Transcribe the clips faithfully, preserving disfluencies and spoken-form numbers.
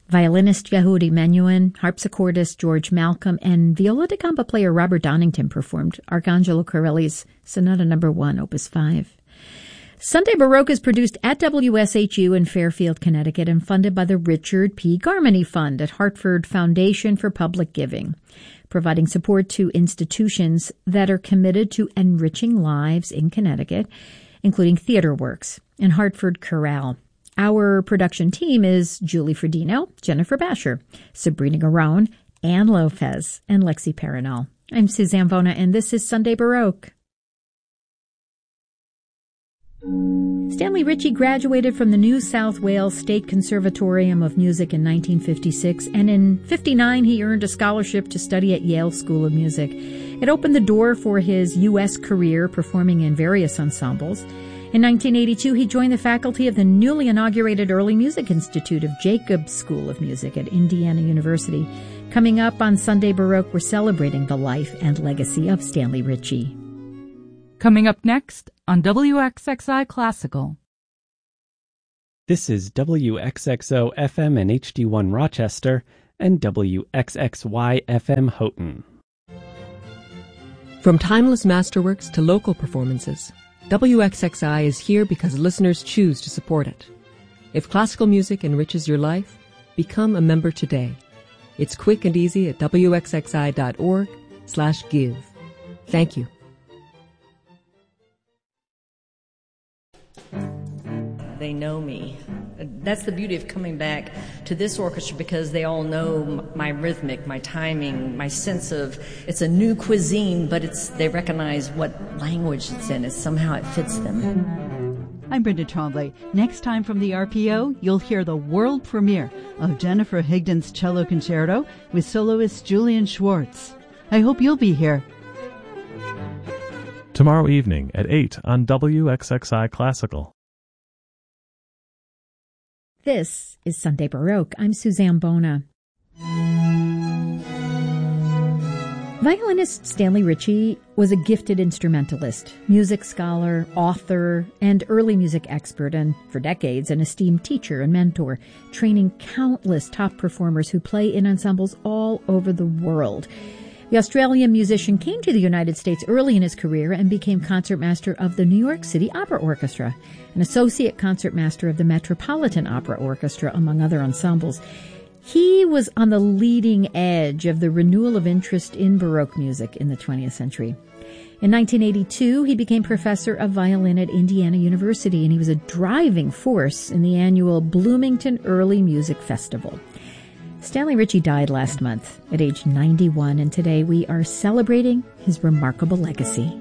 Violinist Yehudi Menuhin, harpsichordist George Malcolm, and viola da gamba player Robert Donington performed Arcangelo Corelli's Sonata Number One, Opus five. Sunday Baroque is produced at W S H U in Fairfield, Connecticut, and funded by the Richard P. Garmany Fund at Hartford Foundation for Public Giving, providing support to institutions that are committed to enriching lives in Connecticut, including Theater Works and Hartford Chorale. Our production team is Julie Fredino, Jennifer Basher, Sabrina Garone, Ann Lopez, and Lexi Paranol. I'm Suzanne Bona, and this is Sunday Baroque. Stanley Ritchie graduated from the New South Wales State Conservatorium of Music in nineteen fifty-six, and in fifty-nine he earned a scholarship to study at Yale School of Music. It opened the door for his U S career, performing in various ensembles. In nineteen eighty-two, he joined the faculty of the newly inaugurated Early Music Institute of Jacobs School of Music at Indiana University. Coming up on Sunday Baroque, we're celebrating the life and legacy of Stanley Ritchie. Coming up next on W X X I Classical. This is W X X O F M and H D one Rochester and W X X Y F M Houghton. From timeless masterworks to local performances, W X X I is here because listeners choose to support it. If classical music enriches your life, become a member today. It's quick and easy at W X X I dot org slash give. Thank you. They know me. That's the beauty of coming back to this orchestra, because they all know my rhythmic, my timing, my sense of, it's a new cuisine, but it's they recognize what language it's in. It's somehow it fits them. I'm Brenda Trombley. Next time from the R P O, you'll hear the world premiere of Jennifer Higdon's Cello Concerto with soloist Julian Schwartz. I hope you'll be here. Tomorrow evening at eight on W X X I Classical. This is Sunday Baroque. I'm Suzanne Bona. Violinist Stanley Ritchie was a gifted instrumentalist, music scholar, author, and early music expert, and for decades an esteemed teacher and mentor, training countless top performers who play in ensembles all over the world. The Australian musician came to the United States early in his career and became concertmaster of the New York City Opera Orchestra, an associate concertmaster of the Metropolitan Opera Orchestra, among other ensembles. He was on the leading edge of the renewal of interest in Baroque music in the twentieth century. In nineteen eighty-two, he became professor of violin at Indiana University, and he was a driving force in the annual Bloomington Early Music Festival. Stanley Ritchie died last month at age ninety-one, and today we are celebrating his remarkable legacy.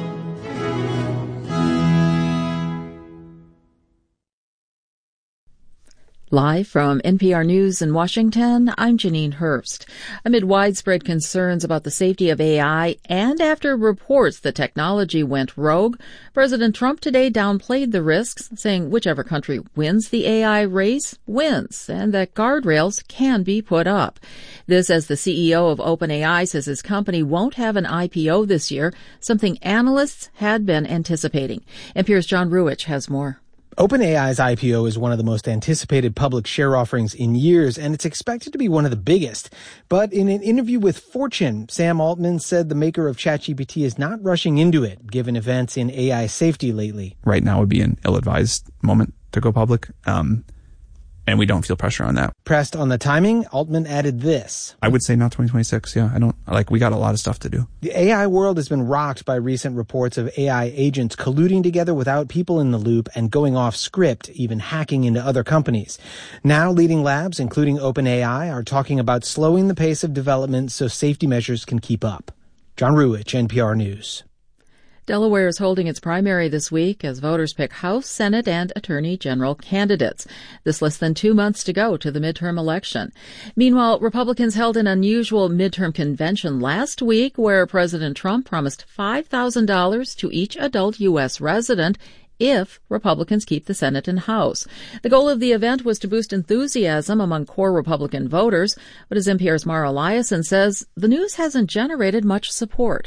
Live from N P R News in Washington, I'm Janine Hurst. Amid widespread concerns about the safety of A I and after reports the technology went rogue, President Trump today downplayed the risks, saying whichever country wins the A I race wins, and that guardrails can be put up. This as the C E O of OpenAI says his company won't have an I P O this year, something analysts had been anticipating. N P R's John Ruwitch has more. OpenAI's I P O is one of the most anticipated public share offerings in years, and it's expected to be one of the biggest. But in an interview with Fortune, Sam Altman said the maker of ChatGPT is not rushing into it, given events in A I safety lately. Right now would be an ill-advised moment to go public, um, and we don't feel pressure on that. Pressed on the timing, Altman added this. I would say not twenty twenty-six, yeah. I don't, like, we got a lot of stuff to do. The A I world has been rocked by recent reports of A I agents colluding together without people in the loop and going off script, even hacking into other companies. Now, leading labs, including OpenAI, are talking about slowing the pace of development so safety measures can keep up. John Ruwitch, N P R News. Delaware is holding its primary this week as voters pick House, Senate, and Attorney General candidates. This less than two months to go to the midterm election. Meanwhile, Republicans held an unusual midterm convention last week where President Trump promised five thousand dollars to each adult U S resident if Republicans keep the Senate and House. The goal of the event was to boost enthusiasm among core Republican voters, but as N P R's Mara Eliason says, the news hasn't generated much support.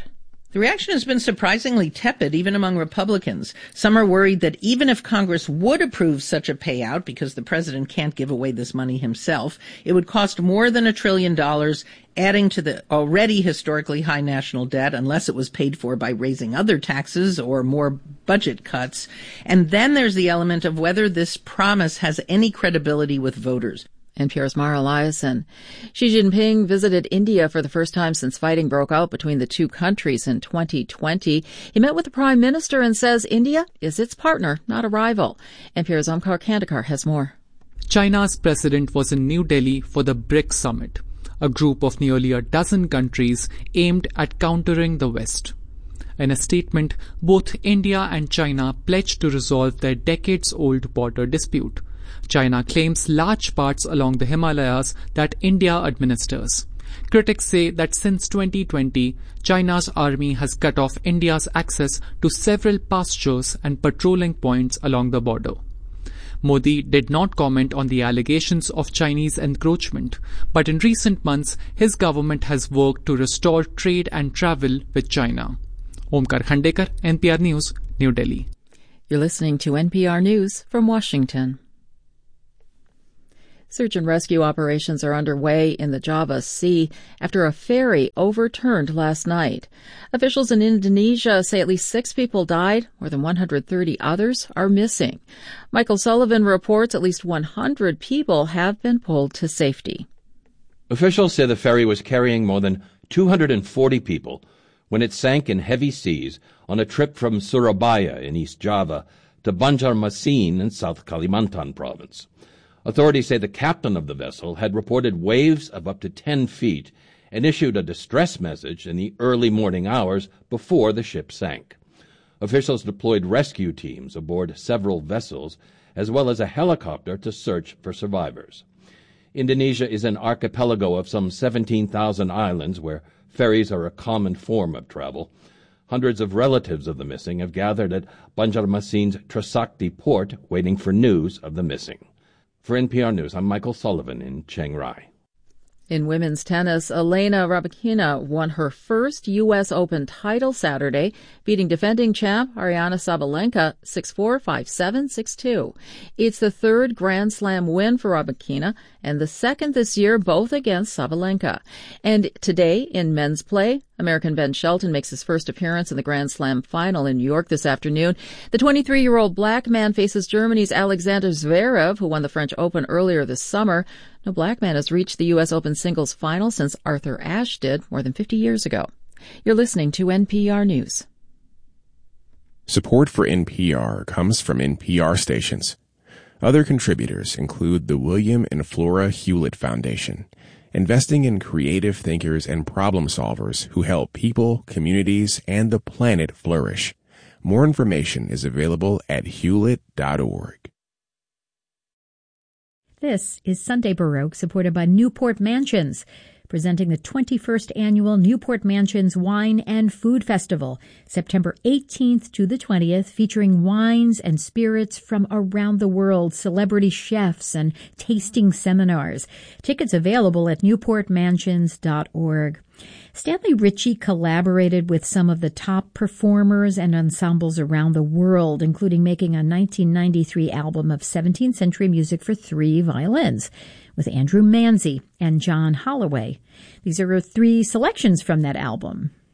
The reaction has been surprisingly tepid, even among Republicans. Some are worried that even if Congress would approve such a payout, because the president can't give away this money himself, it would cost more than a trillion dollars, adding to the already historically high national debt, unless it was paid for by raising other taxes or more budget cuts. And then there's the element of whether this promise has any credibility with voters. N P R's Mara Eliason. Xi Jinping visited India for the first time since fighting broke out between the two countries in twenty twenty. He met with the Prime Minister and says India is its partner, not a rival. N P R's Omkar Kandekar has more. China's president was in New Delhi for the BRICS summit, a group of nearly a dozen countries aimed at countering the West. In a statement, both India and China pledged to resolve their decades-old border dispute. China claims large parts along the Himalayas that India administers. Critics say that since twenty twenty, China's army has cut off India's access to several pastures and patrolling points along the border. Modi did not comment on the allegations of Chinese encroachment, but in recent months, his government has worked to restore trade and travel with China. Omkar Khandekar, N P R News, New Delhi. You're listening to N P R News from Washington. Search and rescue operations are underway in the Java Sea after a ferry overturned last night. Officials in Indonesia say at least six people died. More than one hundred thirty others are missing. Michael Sullivan reports at least one hundred people have been pulled to safety. Officials say the ferry was carrying more than two hundred forty people when it sank in heavy seas on a trip from Surabaya in East Java to Banjarmasin in South Kalimantan province. Authorities say the captain of the vessel had reported waves of up to ten feet and issued a distress message in the early morning hours before the ship sank. Officials deployed rescue teams aboard several vessels, as well as a helicopter to search for survivors. Indonesia is an archipelago of some seventeen thousand islands where ferries are a common form of travel. Hundreds of relatives of the missing have gathered at Banjarmasin's Trisakti port waiting for news of the missing. For N P R News, I'm Michael Sullivan in Chiang Rai. In women's tennis, Elena Rybakina won her first U S Open title Saturday, beating defending champ Aryna Sabalenka six four, five seven, six two. It's the third Grand Slam win for Rybakina and the second this year, both against Sabalenka. And today in men's play, American Ben Shelton makes his first appearance in the Grand Slam final in New York this afternoon. The twenty-three-year-old black man faces Germany's Alexander Zverev, who won the French Open earlier this summer. No black man has reached the U S Open singles final since Arthur Ashe did more than fifty years ago. You're listening to N P R News. Support for N P R comes from N P R stations. Other contributors include the William and Flora Hewlett Foundation, investing in creative thinkers and problem solvers who help people, communities, and the planet flourish. More information is available at hewlett dot org. This is Sunday Baroque, supported by Newport Mansions, presenting the twenty-first Annual Newport Mansions Wine and Food Festival, September eighteenth to the twentieth, featuring wines and spirits from around the world, celebrity chefs, and tasting seminars. Tickets available at newport mansions dot org. Stanley Ritchie collaborated with some of the top performers and ensembles around the world, including making a nineteen ninety-three album of seventeenth century music for three violins with Andrew Manzi and John Holloway. These are three selections from that album.